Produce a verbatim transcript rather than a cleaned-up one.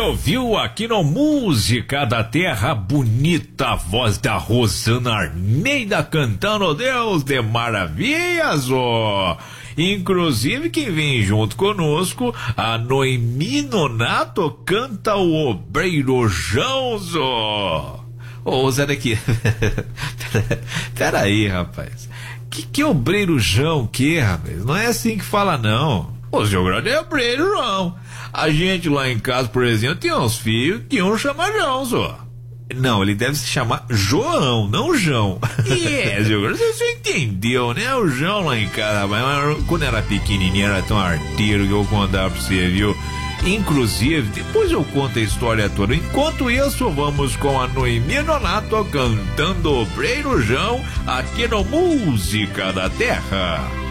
ouviu aqui no Música da Terra, bonita voz da Rosana Armeida cantando Deus de Maravilhas, ó. Inclusive quem vem junto conosco, a Noemi Nonato canta o Obreirojão, ó. Ô, Zé daqui. Pera aí, rapaz. Que que é Obreirojão, que, rapaz? Não é assim que fala, não. O seu grande é Obreirojão. A gente lá em casa, por exemplo, tem uns filhos que um chama João, só. Não, ele deve se chamar João, não João. É, você, você entendeu, né? O João lá em casa, mas quando era pequenininho, era tão arteiro que eu vou contar pra você, viu? Inclusive, depois eu conto a história toda. Enquanto isso, vamos com a Noemi Nonato cantando Obreirojão aqui no Música da Terra.